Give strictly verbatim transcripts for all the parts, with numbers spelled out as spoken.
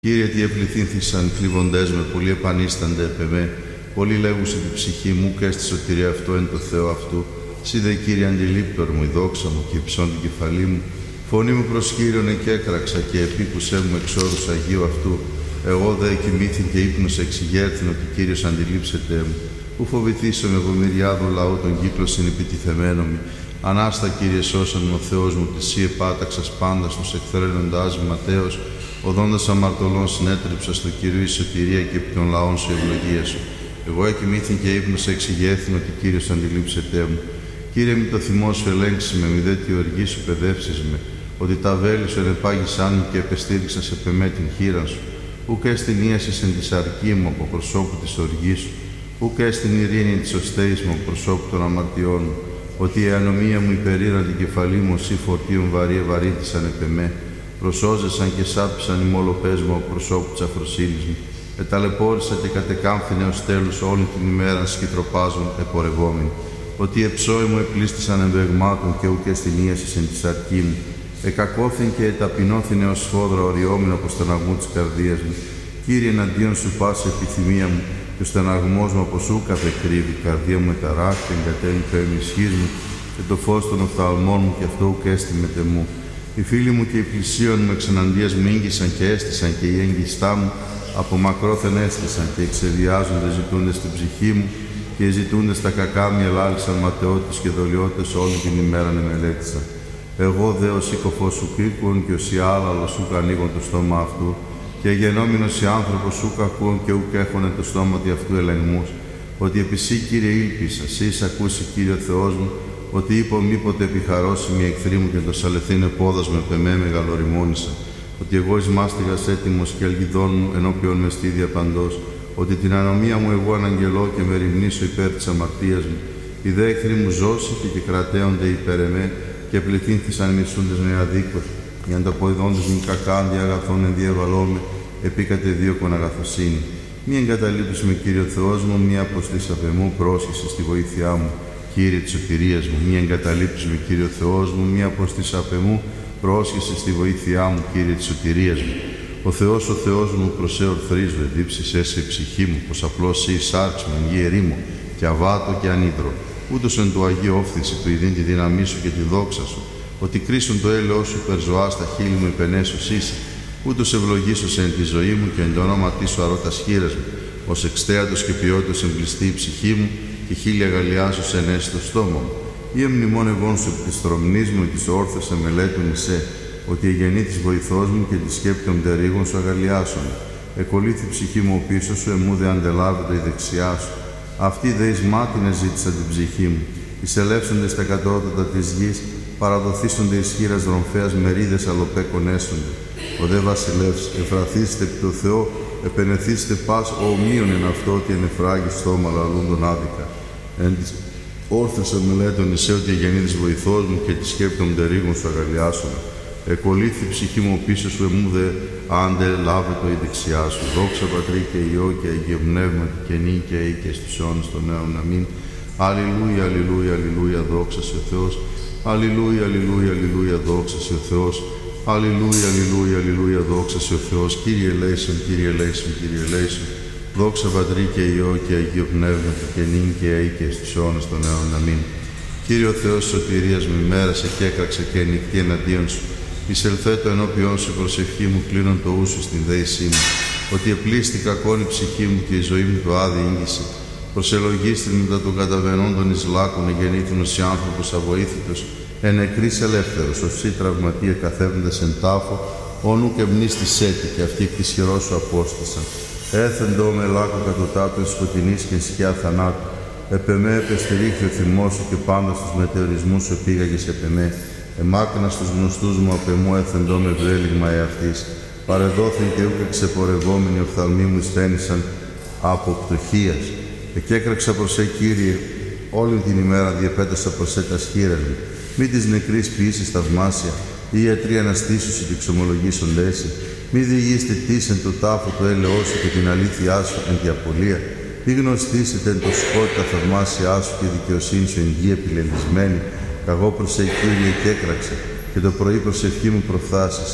Κύριε, τι επληθύνθησαν κλείβοντές με, πολλοί επανίστανται επ' εμέ. Πολλοί λέγουσι την ψυχή μου, και στη σωτηρία αυτό εν το Θεό αυτού. Σύ δε, Κύριε, αντιλήπτορ μου, η δόξα μου και υψών την κεφαλή μου. Φωνή μου προς Κύριον εκέκραξα και επίκουσέ μου εξ όρους Αγίου αυτού. Εγώ δε κοιμήθην και ύπνος εξηγέρθην ότι Κύριος αντιλήψεται μου. Που φοβηθήσω με εγώ μυριάδο λαού τον κύκλο συνεπιτιθεμένο μου. Ανάστα, Κύριε, σώσαν μου ο Θεός μου, τη σύ επάταξας πάντα στους εχθρέλοντάς μου Ματέος. Οδόντας αμαρτωλών συνέτριψα στο Κύριο η σωτηρία και επί των λαών σου ευλογία σου. Εγώ εκοιμήθην και ύπνος εξηγέθην ότι Κύριος αντιλήψεται μου. Κύριε, μη το θυμό σου ελέγξει με, μη δε τη οργή σου παιδεύσεις με, ότι τα βέλη σου ενεπάγησαν μου και επεστήριξαν σε πεμέ την χείρα σου. Ουκ έστιν ίασης εν της αρκή μου από προσώπου της οργής σου, ουκ έστιν ειρήνη της οστέης μου από προσώπου των αμαρτιών μου, ότι η ανομία μου υπερήραν την κεφαλή μου, σύ φορτίων βαρύ ευαρύτησαν επ' εμέ. Προσώζεσαν και σάπησαν οι μόλοπές μου από προσώπου της αφροσύνης μου. Εταλαιπώρησα και κατεκάμφθηνε ως τέλους όλη την ημέρα σκητροπάζων επορευόμενοι. Ότι εψόη μου επλήστησαν εμβεγμάτων και ουκ στην ίασης εν της αρκή μου. Εκακόθην και εταπεινώθηνε ως σφόδρα οριόμενο από στεναγμού της καρδίας μου. Κύριε, εναντίον σου πάση επιθυμία μου, και ο στεναγμός μου από σου καθεκρύβει. Η καρδία μου εταράχθη, εγκατέλειπε εμισχύς μου, και το φως των οφθαλμών μου και αυτό ουκ έστιμεται μου. Οι φίλοι μου και οι πλησίον μου εξεναντίας μου ήγγισαν και έστησαν, και οι έγκιστά μου από μακρόθεν έστησαν, και εξεδιάζονται ζητούντες την ψυχή μου, και οι ζητούντες τα κακά μου ελάλησαν ματαιότητες και δολιότητες όλη την ημέρα εμελέτησαν. Εγώ δε ως οίκοφος σου κρίκουον και ως η άλλαλος σου ανοίγον το στόμα αυτού, και γενόμενος η άνθρωπος σου κακούον και ουκ έχωνε το στόμα του αυτού ελεγμούς, ότι επί σύ, Κύριε, ήλπισα, σύ εις ακούσει, Κύριε Θεός μου, ότι είπω μήποτε επιχαρώσει μια εχθρή μου και το σαλεθήν επόδας με πεμέ μεγαλοριμόνησα, ότι εγώ εις μάστιγας έτοιμος και ελγιδών μου ενώπιον με στίδια παντός, ότι την ανομία μου εγώ αναγγελώ και με ρημνήσω υπέρ της αμαρτίας μου. Οι δε εχθροί μου ζώσητε και κρατέονται υπέρ εμέ, και πληθύνθησαν μισούντες με αδίκως, οι ανταποδιδόντες μου κακάντι αγαθών εν διαβαλώμε, επί κατεδίωκον αγαθοσύνη. Μη εγκαταλείπεις με, Κύριο Θεός μου, μία αποστής απ' εμού πρόσχεση στη βοήθειά μου. Κύριε της σωτηρίας μου, μη εγκαταλείψεις με, Κύριο Θεός μου, μία αποστής απ' εμού πρόσχεση στη βοήθειά μου, Κύριε της σωτηρίας μου. Ο Θεός, ο Θεός μου, προς σε ορθρίζω, εδίψεις έσαι η ψυχή μου, πως απλώς σύ η σάρξ μου, εν γη ερήμο, και αβάτω και ανίδρο. Ούτως εν του Αγίου όφθηση του ειδήν τη δύναμή σου και τη δόξα σου, ότι κρίσουν το έλεος σου υπερζωά στα χείλη μου υπενέσους είσαι. Ούτως ευλογήσωσε εν τη ζωή μου και εν το ονόματί σου αρώτας χείρας μου, ως εξτέατος και ποιότητος εμπλιστεί η ψυχή μου, και χίλια γαλλιάσου σε ενέσει το στόμα μου. Ή εμνημόνευόν σου επί της τρομνής μου, της όρθες εμελέτουν εισέ, ότι η γενή της βοηθός μου και τη σκέπη των πτερίγων σου αγαλιάσουν. Εκολύθη ψυχή μου ο πίσω σου, εμού δε αντελάβεται η δεξιά σου. Αυτοί δε εις μάτινες ζήτησαν την ψυχή μου. Εισελεύσονται στα κατώτατα της γης, παραδοθήσονται εις χείρας δρομφαίας μερίδες αλλοπέκονέσονται. Ο δε βασιλεύς, εφραθήστε επί το Θεό, επενεθήστε πας ομοίων εν αυτό, ότι εν εφράγει στόμα λαλούν τον άδικα. Εν της όρθες εμελέτων εισέ, ότι η γενή της βοηθός μου και τη σκέπη των πτερίγων σου αγαλιάσουν. Εκολύθη ψυχή μου πίσω σου, εμού δε άντε λάβετο η δεξιά σου. Δόξα Πατρί και Υιό και Αγίο Πνεύματι και νυ και αεί και στους αιώνας των αιώνων. Αμήν. Αλληλούια, αλληλούια, αλληλούια, δόξα σε ο Θεός. Αλληλούια, αλληλούια, αλληλούια, δόξα σε ο Θεός. Αλληλούια, αλληλούια, αλληλούια, δόξα σε ο Θεός. Κύριε ελέησον, Κύριε ελέησον, Κύριε ελέησον. Δόξα Πατρί και Υιό και Αγίο Πνεύματι και νυ και αεί και στους αιώνας των αιώνων. Αμήν. Κύριε ο Θεός σωτηρίας μου, ημέρασε και έκραξε και νυχτή εναντίον σου. Εισελθέτω ενώπιόν σου, προσευχή μου, κλείνον το ούσου στην δέησή μου. Ότι επλήστη κακόν η ψυχή μου και η ζωή μου το άδει ήγγισε. Προσελογίστην μετά των καταβαινόντων εις λάκων, εγεννήθηνος η άνθρωπος αβοήθητος, εν νεκρής ελεύθερος, οσί τραυματία καθέβοντας εν τάφο, όνου και μνήστη έτη, και αυτοί εκ της χειρός σου απόστασαν. Έθεντο με λάκο κατωτάτων σκοτεινής και σκιά θανάτου. Επεμέ επεστηρίχθη ο θυμός σου και πάντα στους μετεωρισμούς σου επήγαγες επεμέ. Εμάκνα στους γνωστούς μου απ' εμού έθεντο με βρέλιγμα εαυτής. Παρεδόθην και ούκ εξεπορευόμενοι οφθαλμοί μου στένησαν από πτωχίας. Εκέκραξα προς σε, Κύριε, όλη την ημέρα διεπέτασα προς σε τα σχήρας μου. Μη της νεκρής ποιήσεις θαυμάσια, οι ιατροί αναστήσουσι και εξομολογήσοντέσαι. Μη διηγήστε τίσεν το τάφο του έλεος σου και την αλήθειά σου εν τη απολία. Μη γνωστήσετε εν το σκότη τα θαυμάσια σου και δικαιοσύνη σου εν γη επιλελισμένη. Καγώ προς σε, Κύριε, και έκραξε, και το πρωί προσευχή μου προφθάσισα.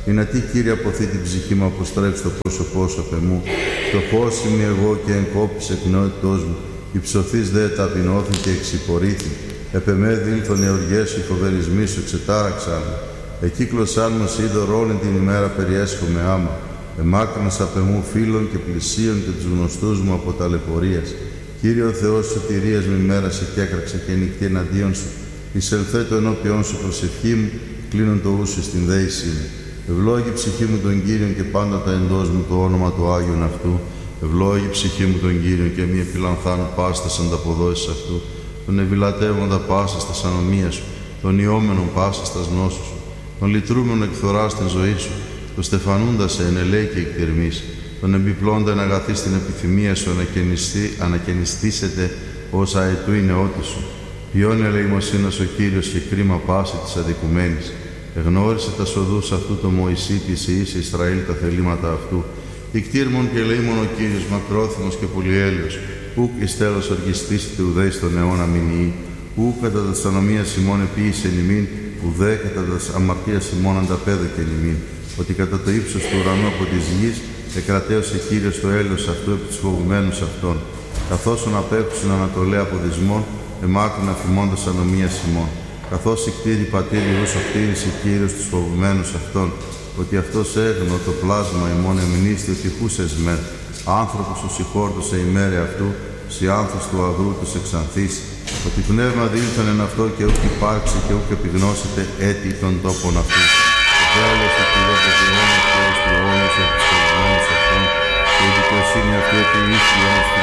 Δυνατή, Κύριε, αποθεί την ψυχή μου, αποστρέψει το πρόσωπό σου απ' εμού. Φτωχός είμαι εγώ και εγκόπης εκ νεότητός μου. Υψωθείς δε ταπεινώθη και εξυπορήθη. Επ' εμέ δήλθον οι οργές σου, οι φοβερισμοί σου εξετάραξαν με. Εκύκλωσάν μου είδωρ όλη την ημέρα περιέσχομαι άμα. Εμάκρυνας απ' εμού φίλων και πλησίων και τους γνωστούς μου από ταλαιπωρίας. Κύριε ο Θεός σωτηρίας με μέρα σε κέκραξε και νυχτή εναντίον σου. Εισελθέ το ενώπιόν σου προσευχή μου, κλείνουν το ούσου στην δέησή μου. Ευλόγη ψυχή μου τον Κύριον και πάντα τα εντός μου το όνομα του Άγιον αυτού. Ευλόγη ψυχή μου τον Κύριον και μη επιλανθάνω πάστα σαν τα αποδόσεις αυτού. Τον ευηλατεύοντα πάσα στα ανομία σου, τον ιόμενον πάσα στα γνώσου σου, τον λυτρούμενο εκθορά στην ζωή σου, τον στεφανούντα σε ενελέη και εκτερμής, τον εμπιπλώντα εν αγαθή στην επιθυμία σου ανακαινιστήσετε όσα αετού η νεότη σου. Ποιόν ελεημοσύνας ο Κύριος και κρίμα πάση της αδικουμένης. Εγνώρισε τα σοδούς αυτού το Μωυσή της Ιης Ισραήλ τα θελήματα αυτού. Ικτήρμον και ελεήμον ο Κύριος μακρόθυμος και πολυέλιος. Ούκ εις τέλος οργιστήσετε ουδέ στον αιώνα μηνυή. Ούκ κατά τας ανομίας ημών επίησεν ημίν, ουδέ κατά τας αμαρτίας ημών ανταπέδωκεν ημίν. Ότι κατά το ύψος του ουρανού από της γης εκρατέωσε Κύριος το έλεος αυτού επί τους φοβουμένους αυτών. Καθώς ον απέκουσιν ανατολέ από δυσμών, εμάκρυνα φημώντας ανομίας ημών. Καθώς η κτήρη πατήρ Ιούσο κτήρισε Κύριος τους φοβουμένους αυτών, ότι αυτός έγνω το πλάσμα ημών εμνίστη ότι χούσες μεν, άνθρωπος ο συγχώρτωσε η μέρη αυτού, σι άνθος του αγρού τους εξανθείς, ότι πνεύμα δήλθαν εν αυτό και ούκ υπάρξει και ούκ επιγνώσετε έτη των τόπων αυτού. Το δέολος του Κυρίου από του αιώνας και ως του αιώνας επί τους φοβουμένους αυτών, και η δικαιοσύνη αυτή επί ίσχυ αιώνας